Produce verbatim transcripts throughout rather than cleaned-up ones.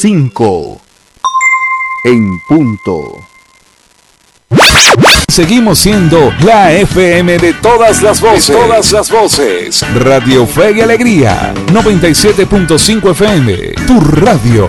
cinco. En punto. Seguimos siendo la F M de todas las voces. De todas las voces. Radio Fe y Alegría. noventa y siete punto cinco F M. Tu radio.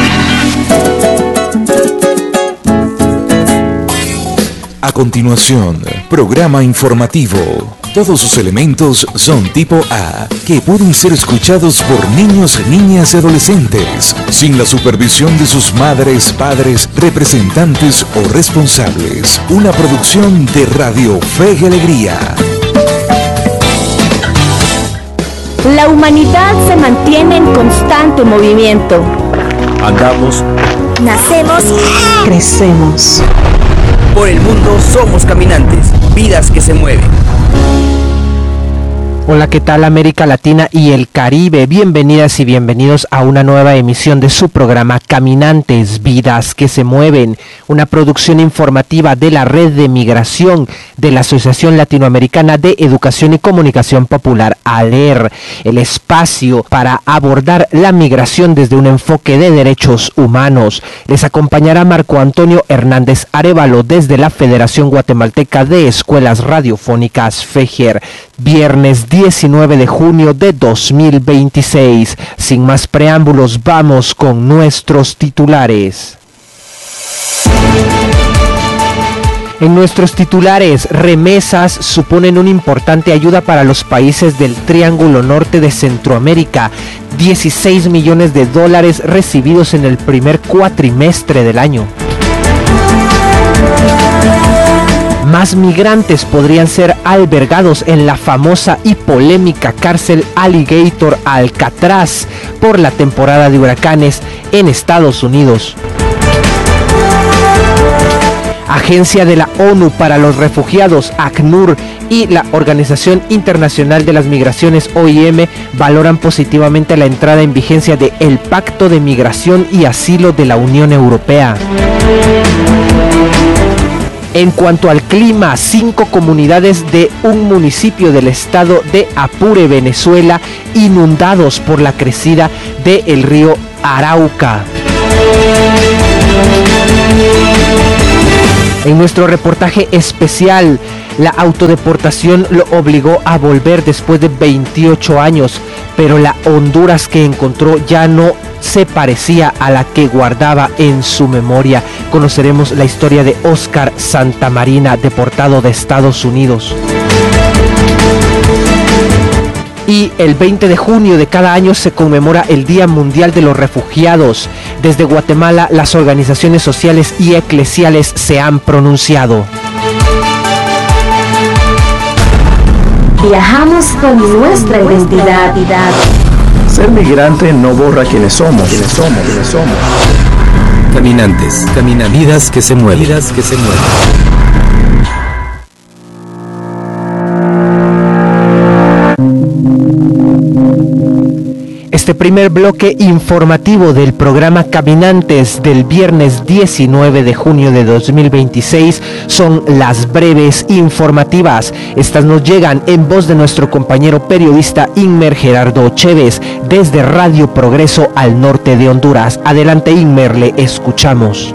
A continuación, programa informativo. Todos sus elementos son tipo A, que pueden ser escuchados por niños, niñas y adolescentes, sin la supervisión de sus madres, padres, representantes o responsables. Una producción de Radio Fe y Alegría. La humanidad se mantiene en constante movimiento. Andamos, nacemos, crecemos. Por el mundo somos caminantes, vidas que se mueven. Hola, ¿qué tal América Latina y el Caribe? Bienvenidas y bienvenidos a una nueva emisión de su programa Caminantes, Vidas que se Mueven, una producción informativa de la Red de Migración de la Asociación Latinoamericana de Educación y Comunicación Popular, A L E R, el espacio para abordar la migración desde un enfoque de derechos humanos. Les acompañará Marco Antonio Hernández Arévalo desde la Federación Guatemalteca de Escuelas Radiofónicas, FEGER, viernes diecinueve de junio de dos mil veintiséis. Sin más preámbulos, vamos con nuestros titulares. En nuestros titulares, remesas suponen una importante ayuda para los países del Triángulo Norte de Centroamérica. dieciséis millones de dólares recibidos en el primer cuatrimestre del año. Más migrantes podrían ser albergados en la famosa y polémica cárcel Alligator Alcatraz por la temporada de huracanes en Estados Unidos. Agencia de la ONU para los Refugiados, ACNUR, y la Organización Internacional de las Migraciones, O I M, valoran positivamente la entrada en vigencia de el Pacto de Migración y Asilo de la Unión Europea. En cuanto al clima, cinco comunidades de un municipio del estado de Apure, Venezuela, inundados por la crecida del río Arauca. En nuestro reportaje especial, la autodeportación lo obligó a volver después de veintiocho años, pero la Honduras que encontró ya no se parecía a la que guardaba en su memoria. Conoceremos la historia de Oscar Santamarina, deportado de Estados Unidos. Y el veinte de junio de cada año se conmemora el Día Mundial de los Refugiados. Desde Guatemala, las organizaciones sociales y eclesiales se han pronunciado. Viajamos con nuestra identidad. Ser migrante no borra quienes somos, quienes somos, quienes somos. Caminantes, caminantes, vidas que se mueven, vidas que se mueven. Este primer bloque informativo del programa Caminantes del viernes diecinueve de junio de dos mil veintiséis son las breves informativas. Estas nos llegan en voz de nuestro compañero periodista Inmer Gerardo Chévez desde Radio Progreso al norte de Honduras. Adelante Inmer, le escuchamos.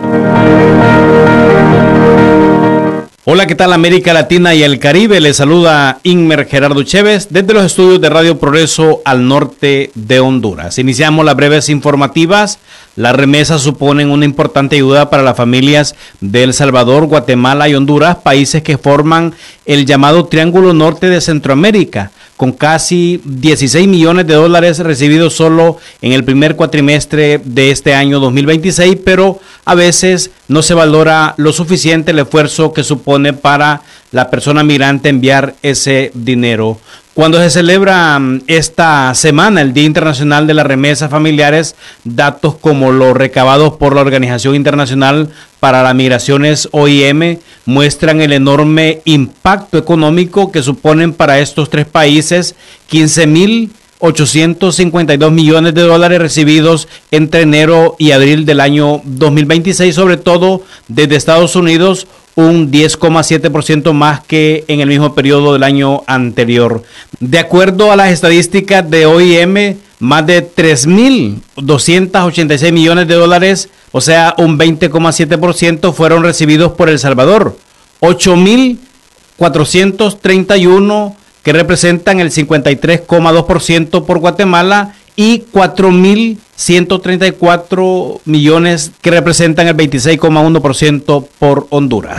Hola, ¿qué tal América Latina y el Caribe? Les saluda Inmer Gerardo Chévez desde los estudios de Radio Progreso al norte de Honduras. Iniciamos las breves informativas. Las remesas suponen una importante ayuda para las familias de El Salvador, Guatemala y Honduras, países que forman el llamado Triángulo Norte de Centroamérica, con casi dieciséis millones de dólares recibidos solo en el primer cuatrimestre de este año dos mil veintiséis, pero a veces no se valora lo suficiente el esfuerzo que supone para la persona migrante enviar ese dinero. Cuando se celebra esta semana el Día Internacional de las Remesas Familiares, datos como los recabados por la Organización Internacional para las Migraciones, O I M, muestran el enorme impacto económico que suponen para estos tres países quince mil ochocientos cincuenta y dos millones de dólares recibidos entre enero y abril del año dos mil veintiséis, sobre todo desde Estados Unidos, un diez coma siete por ciento más que en el mismo periodo del año anterior. De acuerdo a las estadísticas de O I M, más de tres mil doscientos ochenta y seis millones de dólares, o sea, un veinte coma siete por ciento, fueron recibidos por El Salvador, ocho mil cuatrocientos treinta y uno que representan el cincuenta y tres coma dos por ciento por Guatemala y cuatro mil ciento treinta y cuatro millones que representan el veintiséis coma uno por ciento por Honduras.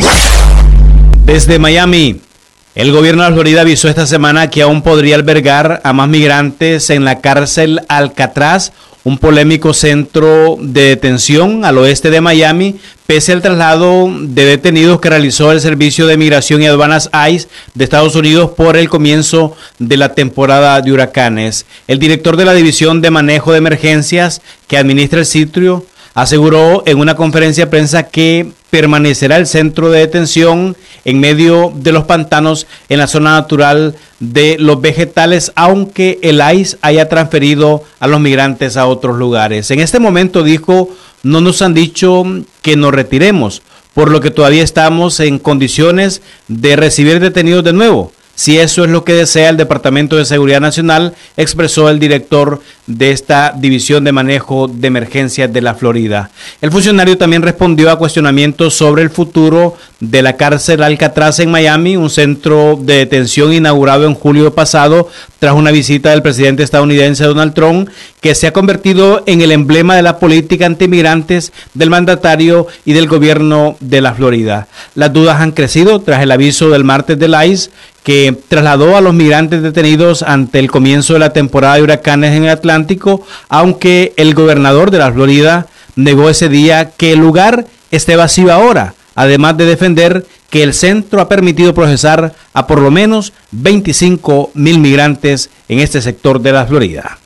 Desde Miami, el gobierno de la Florida avisó esta semana que aún podría albergar a más migrantes en la cárcel Alcatraz, un polémico centro de detención al oeste de Miami, pese al traslado de detenidos que realizó el Servicio de Migración y Aduanas ICE de Estados Unidos por el comienzo de la temporada de huracanes. El director de la División de Manejo de Emergencias que administra el sitio aseguró en una conferencia de prensa que permanecerá el centro de detención en medio de los pantanos en la zona natural de los vegetales, aunque el ICE haya transferido a los migrantes a otros lugares. En este momento, dijo, no nos han dicho que nos retiremos, por lo que todavía estamos en condiciones de recibir detenidos de nuevo. Si eso es lo que desea el Departamento de Seguridad Nacional, expresó el director de esta División de Manejo de Emergencias de la Florida. El funcionario también respondió a cuestionamientos sobre el futuro de la cárcel Alcatraz en Miami, un centro de detención inaugurado en julio pasado tras una visita del presidente estadounidense Donald Trump, que se ha convertido en el emblema de la política antimigrantes del mandatario y del gobierno de la Florida. Las dudas han crecido tras el aviso del martes del ICE, que trasladó a los migrantes detenidos ante el comienzo de la temporada de huracanes en el Atlántico, aunque el gobernador de la Florida negó ese día que el lugar esté vacío ahora, además de defender que el centro ha permitido procesar a por lo menos veinticinco mil migrantes en este sector de la Florida.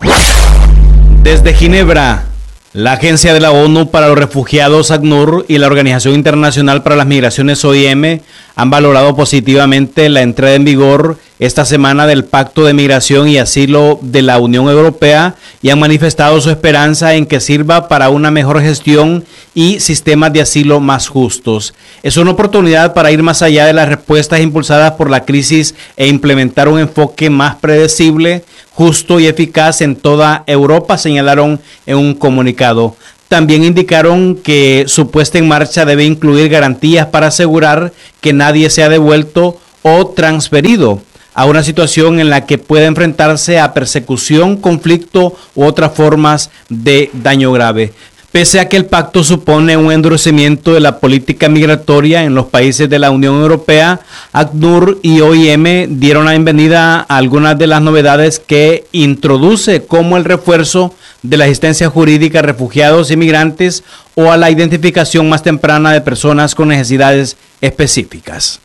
Desde Ginebra, la Agencia de la ONU para los Refugiados, ACNUR, y la Organización Internacional para las Migraciones, O I M, han valorado positivamente la entrada en vigor esta semana del Pacto de Migración y Asilo de la Unión Europea y han manifestado su esperanza en que sirva para una mejor gestión y sistemas de asilo más justos. Es una oportunidad para ir más allá de las respuestas impulsadas por la crisis e implementar un enfoque más predecible, justo y eficaz en toda Europa, señalaron en un comunicado. También indicaron que su puesta en marcha debe incluir garantías para asegurar que nadie sea devuelto o transferido a una situación en la que pueda enfrentarse a persecución, conflicto u otras formas de daño grave. Pese a que el pacto supone un endurecimiento de la política migratoria en los países de la Unión Europea, ACNUR y O I M dieron la bienvenida a algunas de las novedades que introduce, como el refuerzo de la asistencia jurídica a refugiados y migrantes o a la identificación más temprana de personas con necesidades específicas.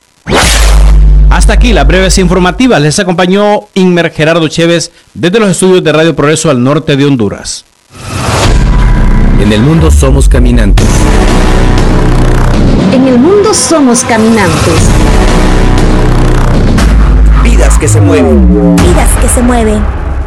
Hasta aquí las breves informativas. Les acompañó Inmer Gerardo Chévez desde los estudios de Radio Progreso al norte de Honduras. En el mundo somos caminantes. En el mundo somos caminantes. Vidas que se mueven. Vidas que se mueven.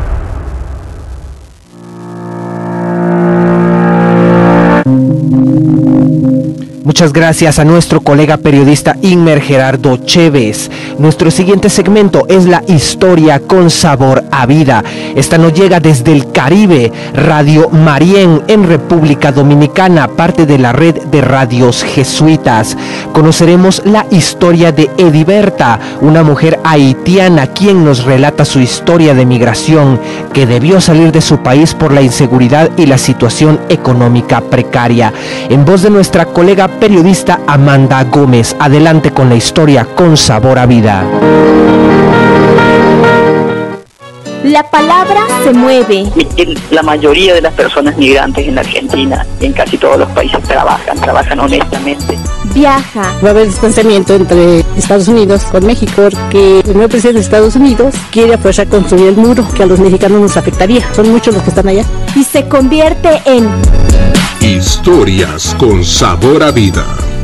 Muchas gracias a nuestro colega periodista Inmer Gerardo Chévez. Nuestro siguiente segmento es la historia con sabor a vida. Esta nos llega desde el Caribe, Radio Marién en República Dominicana, parte de la red de radios jesuitas. Conoceremos la historia de Ediberta, una mujer haitiana quien nos relata su historia de migración, que debió salir de su país por la inseguridad y la situación económica precaria. En voz de nuestra colega periodista Amanda Gómez. Adelante con la historia con sabor a vida. La palabra se mueve. La mayoría de las personas migrantes en la Argentina y en casi todos los países trabajan, trabajan honestamente. Viaja. Va a haber distanciamiento entre Estados Unidos con México porque el nuevo presidente de Estados Unidos quiere a fuerza construir el muro que a los mexicanos nos afectaría. Son muchos los que están allá. Y se convierte en Historias con sabor a vida.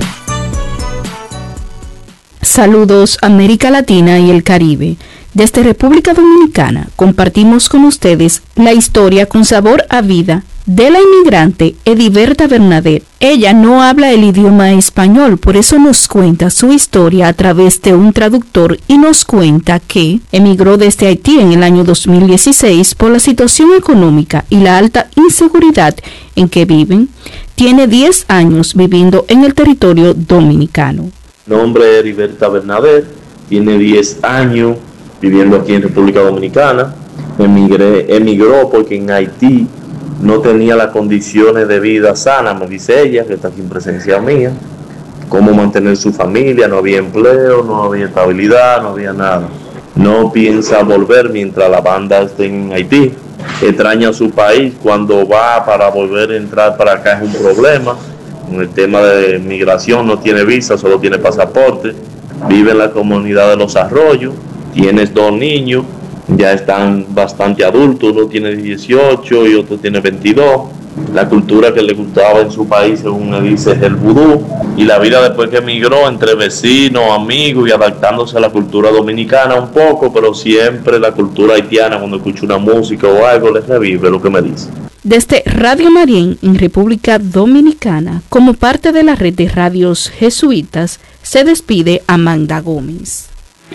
Saludos América Latina y el Caribe. Desde República Dominicana compartimos con ustedes la historia con sabor a vida de la inmigrante Ediberta Bernadet. Ella no habla el idioma español, por eso nos cuenta su historia a través de un traductor y nos cuenta que emigró desde Haití en el año dos mil dieciséis por la situación económica y la alta inseguridad en que viven. Tiene diez años viviendo en el territorio dominicano. Nombre es Ediberta Bernadet, tiene diez años viviendo aquí en República Dominicana. Emigré, emigró porque en Haití no tenía las condiciones de vida sana, me dice ella, que está aquí en presencia mía, cómo mantener su familia, no había empleo, no había estabilidad, no había nada. No piensa volver mientras la banda esté en Haití, extraña su país, cuando va para volver a entrar para acá es un problema, con el tema de migración no tiene visa, solo tiene pasaporte, vive en la comunidad de Los Arroyos, tienes dos niños, ya están bastante adultos, uno tiene dieciocho y otro tiene veintidós. La cultura que le gustaba en su país, según me dice, es el vudú. Y la vida después que emigró, entre vecinos, amigos y adaptándose a la cultura dominicana un poco, pero siempre la cultura haitiana, cuando escucha una música o algo, les revive lo que me dice. Desde Radio Marién, en República Dominicana, como parte de la red de radios jesuitas, se despide Amanda Gómez.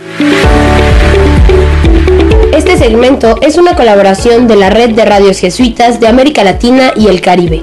Este segmento es una colaboración de la Red de Radios Jesuitas de América Latina y el Caribe.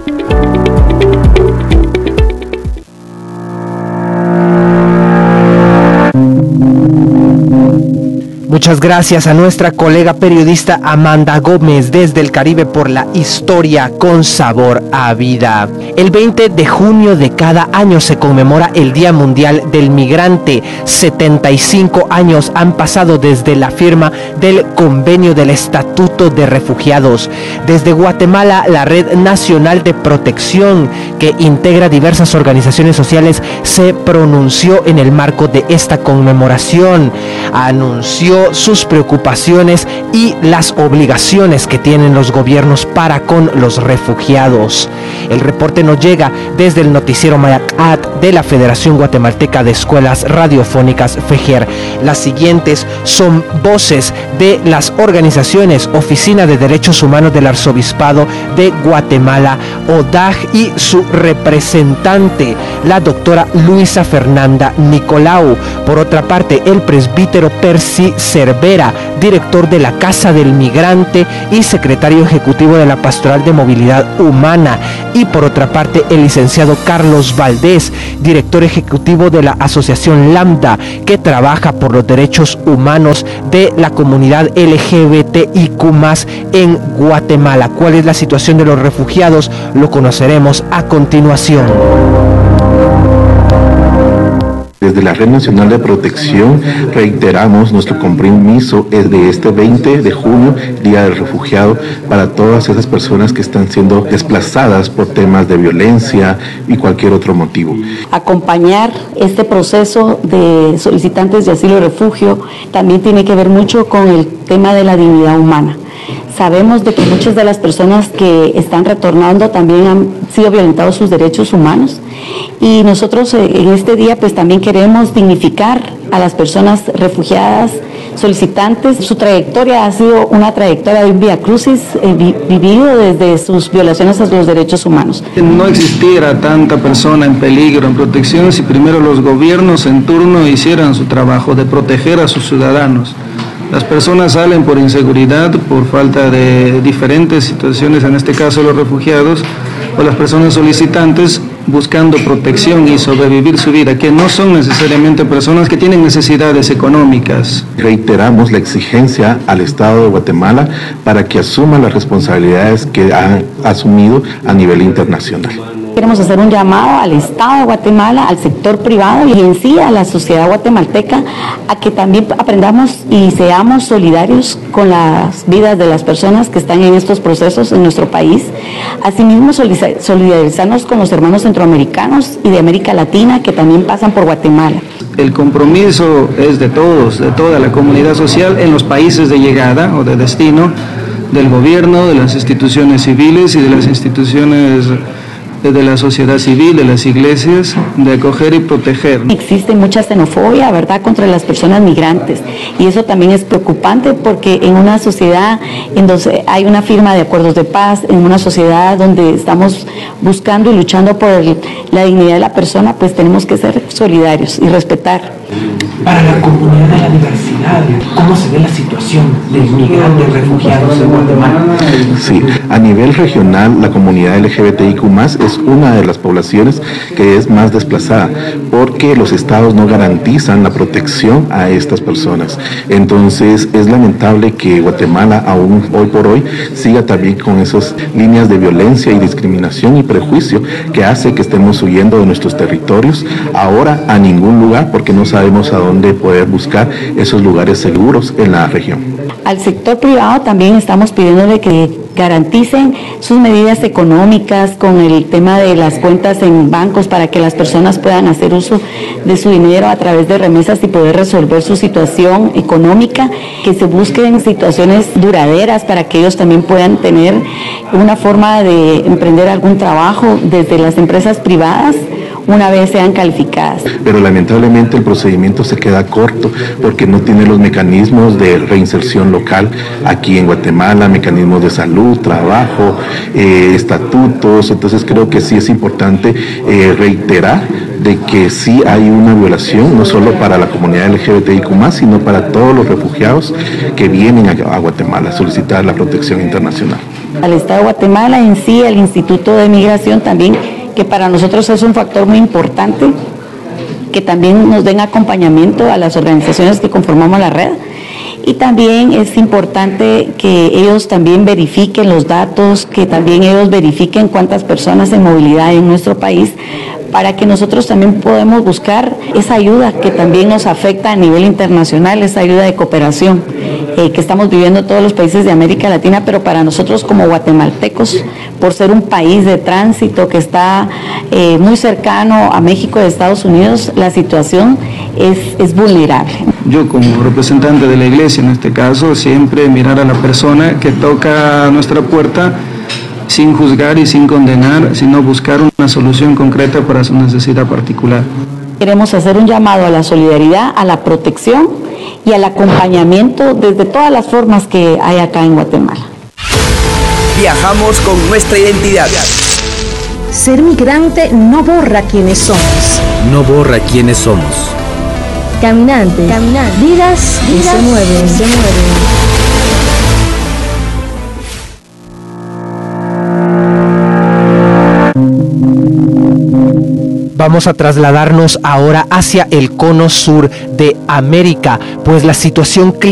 Muchas gracias a nuestra colega periodista Amanda Gómez desde el Caribe por la historia con sabor a vida. El veinte de junio de cada año se conmemora el Día Mundial del Migrante. setenta y cinco años han pasado desde la firma del Convenio del Estatuto de Refugiados. Desde Guatemala, la Red Nacional de Protección, que integra diversas organizaciones sociales, se pronunció en el marco de esta conmemoración. Anunció sus preocupaciones y las obligaciones que tienen los gobiernos para con los refugiados. El reporte nos llega desde el noticiero Mayacat de la Federación Guatemalteca de Escuelas Radiofónicas FEGER. Las siguientes son voces de las organizaciones Oficina de Derechos Humanos del Arzobispado de Guatemala, O D A G, y su representante, la doctora Luisa Fernanda Nicolau. Por otra parte, el presbítero Percy Cervera, director de la Casa del Migrante y secretario ejecutivo de la Pastoral de Movilidad Humana. Y por otra parte, el licenciado Carlos Valdés, director ejecutivo de la Asociación Lambda, que trabaja por los derechos humanos de la comunidad L G B T I Q más, en Guatemala. ¿Cuál es la situación de los refugiados? Lo conoceremos a continuación. Desde la Red Nacional de Protección reiteramos nuestro compromiso de este veinte de junio, Día del Refugiado, para todas esas personas que están siendo desplazadas por temas de violencia y cualquier otro motivo. Acompañar este proceso de solicitantes de asilo y refugio también tiene que ver mucho con el tema de la dignidad humana. Sabemos de que muchas de las personas que están retornando también han sido violentados sus derechos humanos, y nosotros en este día pues también queremos dignificar a las personas refugiadas, solicitantes. Su trayectoria ha sido una trayectoria de un vía crucis eh, vi, vivido desde sus violaciones a los derechos humanos. No existiera tanta persona en peligro, en protección, si primero los gobiernos en turno hicieran su trabajo de proteger a sus ciudadanos. Las personas salen por inseguridad, por falta de diferentes situaciones, en este caso los refugiados, o las personas solicitantes buscando protección y sobrevivir su vida, que no son necesariamente personas que tienen necesidades económicas. Reiteramos la exigencia al Estado de Guatemala para que asuma las responsabilidades que han asumido a nivel internacional. Queremos hacer un llamado al Estado de Guatemala, al sector privado y en sí a la sociedad guatemalteca a que también aprendamos y seamos solidarios con las vidas de las personas que están en estos procesos en nuestro país. Asimismo, solidarizarnos con los hermanos centroamericanos y de América Latina que también pasan por Guatemala. El compromiso es de todos, de toda la comunidad social en los países de llegada o de destino, del gobierno, de las instituciones civiles y de las instituciones desde la sociedad civil, de las iglesias, de acoger y proteger. Existe mucha xenofobia, ¿verdad?, contra las personas migrantes, y eso también es preocupante porque en una sociedad en donde hay una firma de acuerdos de paz, en una sociedad donde estamos buscando y luchando por el, la dignidad de la persona, pues tenemos que ser solidarios y respetar. Para la comunidad de la diversidad, ¿cómo se ve la situación de migrantes refugiados en Guatemala? Sí, a nivel regional, la comunidad L G B T I Q más, es una de las poblaciones que es más desplazada, porque los estados no garantizan la protección a estas personas. Entonces, es lamentable que Guatemala, aún hoy por hoy, siga también con esas líneas de violencia y discriminación y prejuicio que hace que estemos huyendo de nuestros territorios, ahora a ningún lugar, porque no sabemos a dónde poder buscar esos lugares seguros en la región. Al sector privado también estamos pidiéndole que garanticen sus medidas económicas con el tema de las cuentas en bancos para que las personas puedan hacer uso de su dinero a través de remesas y poder resolver su situación económica, que se busquen situaciones duraderas para que ellos también puedan tener una forma de emprender algún trabajo desde las empresas privadas una vez sean calificadas. Pero lamentablemente el procedimiento se queda corto porque no tiene los mecanismos de reinserción local aquí en Guatemala, mecanismos de salud, trabajo, eh, estatutos. Entonces creo que sí es importante eh, reiterar de que sí hay una violación, no solo para la comunidad L G B T I Q más, sino para todos los refugiados que vienen a, a Guatemala a solicitar la protección internacional. Al Estado de Guatemala en sí, el Instituto de Migración también, que para nosotros es un factor muy importante, que también nos den acompañamiento a las organizaciones que conformamos la red. Y también es importante que ellos también verifiquen los datos, que también ellos verifiquen cuántas personas en movilidad en nuestro país, para que nosotros también podamos buscar esa ayuda que también nos afecta a nivel internacional, esa ayuda de cooperación eh, que estamos viviendo todos los países de América Latina, pero para nosotros como guatemaltecos, por ser un país de tránsito que está eh, muy cercano a México y Estados Unidos, la situación es, es vulnerable. Yo como representante de la iglesia, en este caso, siempre mirar a la persona que toca nuestra puerta sin juzgar y sin condenar, sino buscar una solución concreta para su necesidad particular. Queremos hacer un llamado a la solidaridad, a la protección y al acompañamiento desde todas las formas que hay acá en Guatemala. Viajamos con nuestra identidad. Ser migrante no borra quiénes somos. No borra quiénes somos. Caminantes, Caminantes. Vidas, vidas que se mueven, se mueven. Vamos a trasladarnos ahora hacia el cono sur de América, pues la situación climática